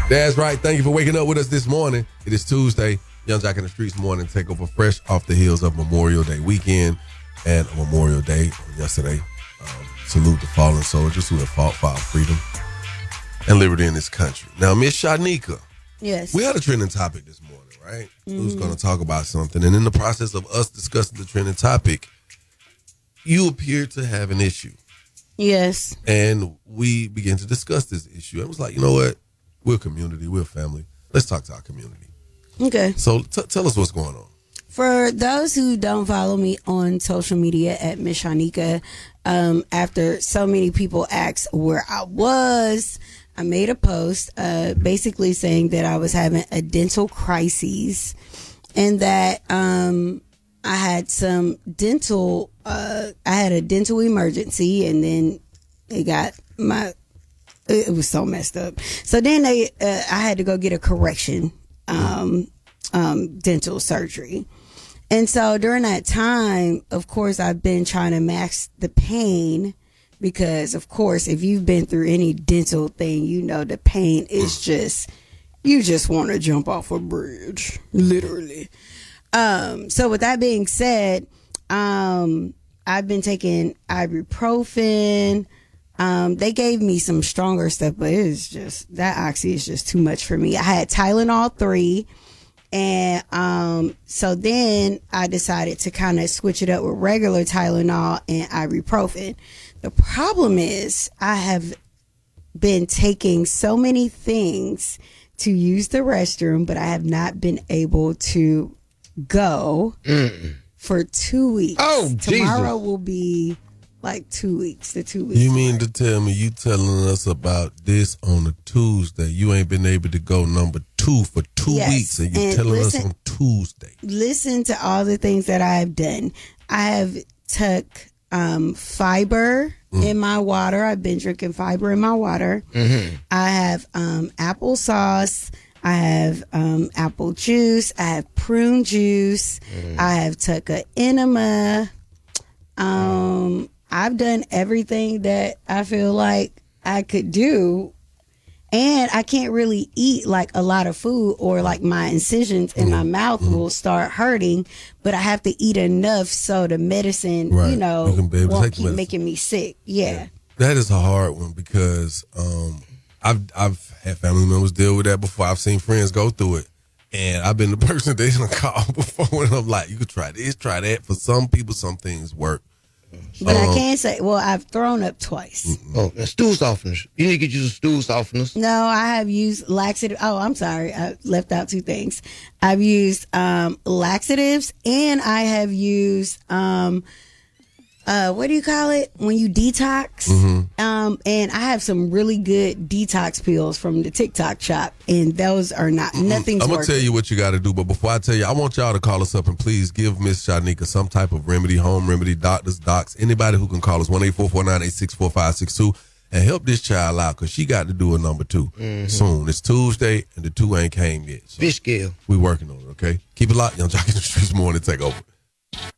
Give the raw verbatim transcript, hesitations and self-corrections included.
That's right. Thank you for waking up with us this morning. It is Tuesday. Young Jock in the Streets morning take over fresh off the heels of Memorial Day weekend and Memorial Day yesterday. Um, salute the fallen soldiers who have fought for our freedom and liberty in this country. Now, Miss Shanika. Yes. We had a trending topic this morning, right? Mm-hmm. We was going to talk about something. And in the process of us discussing the trending topic, you appeared to have an issue. Yes. And we began to discuss this issue. I was like, you know what? We're a community. We're a family. Let's talk to our community. Okay. So t- tell us what's going on. For those who don't follow me on social media at Miss Shanika, um, after so many people asked where I was, I made a post uh, basically saying that I was having a dental crisis and that um, I had some dental, uh, I had a dental emergency, and then it got my, it was so messed up. So then they, uh, I had to go get a correction, um, um, dental surgery. And so during that time, of course, I've been trying to mask the pain because, of course, if you've been through any dental thing, you know the pain is just, you just want to jump off a bridge, literally. Um, so with that being said, um, I've been taking ibuprofen. Um, they gave me some stronger stuff, but it's just, that oxy is just too much for me. I had Tylenol three. And um, so then I decided to kind of switch it up with regular Tylenol and ibuprofen. The problem is I have been taking so many things to use the restroom, but I have not been able to go Mm-mm. for two weeks. Oh, Tomorrow Jesus. will be like two weeks, the two weeks. You mean to tell me you telling us about this on a Tuesday? You ain't been able to go number two for two yes. weeks, and you're and telling listen, us on Tuesday. Listen to all the things that I have done. I have took um, fiber mm. in my water. I've been drinking fiber in my water. Mm-hmm. I have um, applesauce. I have um, apple juice. I have prune juice. Mm. I have took an enema. Um, I've done everything that I feel like I could do. And I can't really eat like a lot of food, or like my incisions in mm-hmm. my mouth mm-hmm. will start hurting, but I have to eat enough so the medicine, right. you know, you won't keep making me sick. Yeah. yeah. That is a hard one because um, I've I've had family members deal with that before. I've seen friends go through it. And I've been the person they didn't call before, and I'm like, you could try this, try that. For some people, some things work. But um, I can't say, well, I've thrown up twice. Oh, and stool softeners. You need to get you some stool softeners. No, I have used laxative. Oh, I'm sorry. I left out two things. I've used um, laxatives, and I have used, um, uh, what do you call it? When you detox. Mm-hmm. Um, and I have some really good detox pills from the TikTok shop, and those are not, mm-hmm. nothing's I'm going to working. tell you what you got to do, but before I tell you, I want y'all to call us up and please give Miss Shanika some type of remedy, home remedy, doctors, docs, anybody who can call us, one eight four four nine eight six four five six two, and help this child out, because she got to do a number two mm-hmm. soon. It's Tuesday, and the two ain't came yet. So fish scale. We working on it, okay? Keep it locked. Young Jock in the Streets morning take over.